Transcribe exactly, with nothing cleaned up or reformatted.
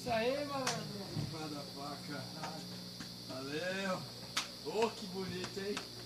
Isso aí, mano. Cada faca. Valeu. Oh, que bonito, hein?